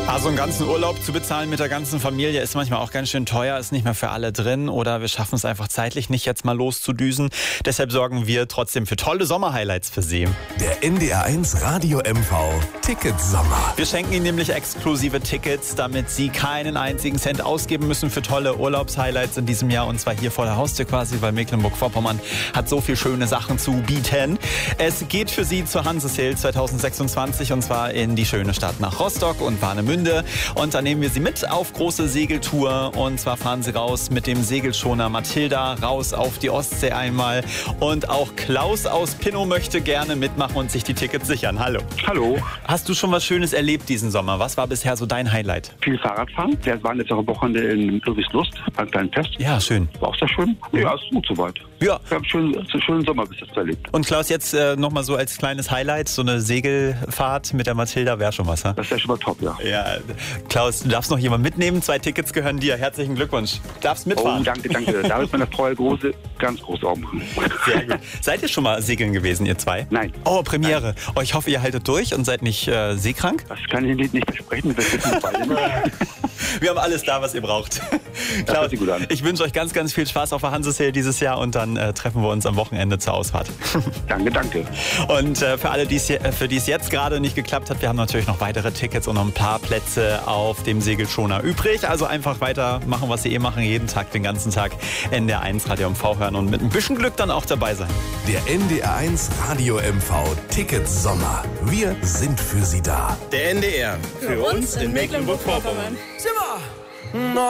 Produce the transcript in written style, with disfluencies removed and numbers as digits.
Also einen ganzen Urlaub zu bezahlen mit der ganzen Familie ist manchmal auch ganz schön teuer, ist nicht mehr für alle drin oder wir schaffen es einfach zeitlich nicht, jetzt mal loszudüsen. Deshalb sorgen wir trotzdem für tolle Sommerhighlights für Sie. Der NDR1 Radio MV Ticketsommer. Wir schenken Ihnen nämlich exklusive Tickets, damit Sie keinen einzigen Cent ausgeben müssen für tolle Urlaubshighlights in diesem Jahr. Und zwar hier vor der Haustür quasi, weil Mecklenburg-Vorpommern hat so viel schöne Sachen zu bieten. Es geht für Sie zur Hansesail 2026 und zwar in die schöne Stadt nach Rostock und Warnemünde. Und da nehmen wir Sie mit auf große Segeltour. Und zwar fahren Sie raus mit dem Segelschoner Matilda, raus auf die Ostsee einmal. Und auch Klaus aus Pinnow möchte gerne mitmachen und sich die Tickets sichern. Hallo. Hallo. Hast du schon was Schönes erlebt diesen Sommer? Was war bisher so dein Highlight? Viel Fahrradfahren. Wir waren letzte Woche in Ludwigslust, ein kleines Fest. Ja, schön. War auch sehr schön. Ja, ist gut soweit. Ja. Wir haben einen schönen Sommer bis jetzt erlebt. Und Klaus, jetzt nochmal so als kleines Highlight, so eine Segelfahrt mit der Matilda wäre schon was, ha? Das wäre schon mal top, ja. Ja, Klaus, du darfst noch jemanden mitnehmen. 2 Tickets gehören dir. Herzlichen Glückwunsch. Darfst mitfahren. Oh, danke. Da wird meine Frau ganz große Augen machen. Sehr gut. Seid ihr schon mal segeln gewesen, ihr zwei? Nein. Oh, Premiere. Nein. Oh, ich hoffe, ihr haltet durch und seid nicht seekrank. Das kann ich nicht versprechen. Wir wissen beide nicht. Wir haben alles da, was ihr braucht. Klaus, gut an. ich wünsche euch ganz, ganz viel Spaß auf der Hansesail dieses Jahr und dann treffen wir uns am Wochenende zur Ausfahrt. Danke. Und für alle, für die es jetzt gerade nicht geklappt hat, wir haben natürlich noch weitere Tickets und noch ein paar Plätze auf dem Segelschoner übrig. Also einfach weiter machen, was Sie machen, jeden Tag, den ganzen Tag NDR1 Radio MV hören und mit ein bisschen Glück dann auch dabei sein. Der NDR1 Radio MV Ticketsommer. Wir sind für Sie da. Der NDR. Für uns in Mecklenburg-Vorpommern. Simmer!